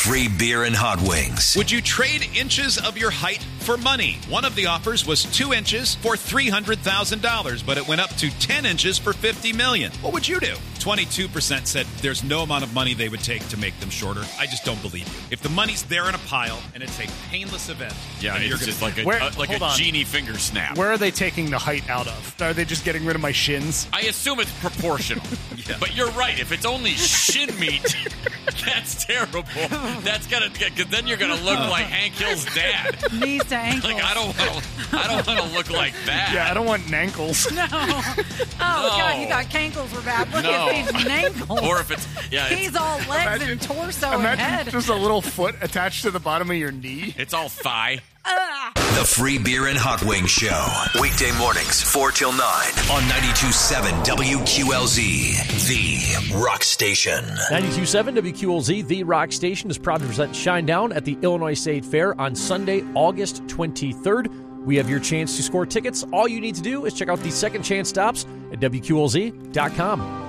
Free beer and hot wings. Would you trade inches of your height for money? One of the offers was 2 inches for $300,000, but it went up to 10 inches for $50 million. What would you do? 22% said there's no amount of money they would take to make them shorter. I just don't believe you. If the money's there in a pile and it's a painless event, yeah, then it's just like a genie finger snap. Where are they taking the height out of? Are they just getting rid of my shins? I assume it's proportional. Yeah. But you're right. If it's only shin meat, that's terrible. That's gonna, because then you're gonna look like Hank Hill's dad. Knees to ankles. Like I don't want to look like that. Yeah, I don't want nankles. No. God, you got cankles for bad. Look at these nankles. Or if it's he's all legs and torso and head. Just a little foot attached to the bottom of your knee. It's all thigh. The Free Beer and Hot Wings Show. Weekday mornings, 4 till 9 on 92.7 WQLZ, the rock station. 92.7 WQLZ, the rock station, is proud to present Shinedown at the Illinois State Fair on Sunday, August 23rd. We have your chance to score tickets. All you need to do is check out the second chance stops at WQLZ.com.